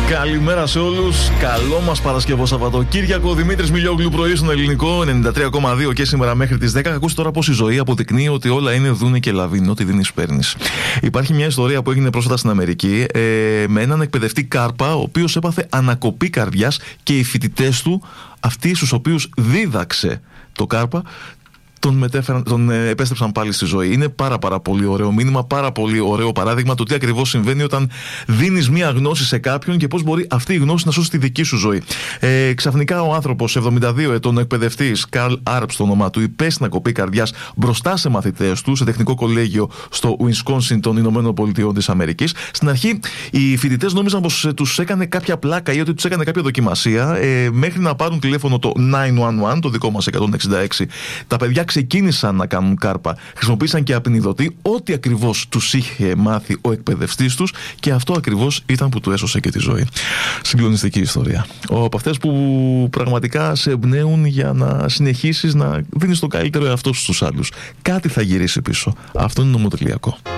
Καλημέρα σε όλους. Καλό μας Παρασκευό Σαββατοκύριακο. Δημήτρης Μιλιόγλου, πρωί στον Ελληνικό 93,2 και σήμερα μέχρι τις 10. Ακούστε τώρα πως η ζωή αποδεικνύει ότι όλα είναι δούνε και λαβίνο, ό,τι δίνεις παίρνεις. Υπάρχει μια ιστορία που έγινε πρόσφατα στην Αμερική με έναν εκπαιδευτή Κάρπα, ο οποίος έπαθε ανακοπή καρδιάς και οι φοιτητές του, αυτοί στους οποίους δίδαξε το Κάρπα, τον επέστρεψαν πάλι στη ζωή. Είναι πάρα πολύ ωραίο μήνυμα, πάρα πολύ ωραίο παράδειγμα το τι ακριβώς συμβαίνει όταν δίνεις μία γνώση σε κάποιον και πώς μπορεί αυτή η γνώση να σώσει τη δική σου ζωή. Ξαφνικά ο άνθρωπος, 72 ετών, ο εκπαιδευτής Καρλ Άρπ στο όνομά του, υπέστη ανακοπή καρδιάς μπροστά σε μαθητές του σε τεχνικό κολέγιο στο Ουισκόνσιν των Ηνωμένων Πολιτειών της Αμερικής. Στην αρχή οι φοιτητές νόμιζαν πως τους έκανε κάποια πλάκα ή ότι τους έκανε κάποια δοκιμασία, μέχρι να πάρουν τηλέφωνο το 911, το δικό μας 166. Τα παιδιά ξεκίνησαν να κάνουν κάρπα. Χρησιμοποίησαν και απεινιδωτή, ό,τι ακριβώς τους είχε μάθει ο εκπαιδευτής τους, και αυτό ακριβώς ήταν που του έσωσε και τη ζωή. Συγκλονιστική ιστορία. Από αυτές που πραγματικά σε εμπνέουν για να συνεχίσεις να δίνεις το καλύτερο εαυτό στους άλλους. Κάτι θα γυρίσει πίσω. Αυτό είναι νομοτελειακό.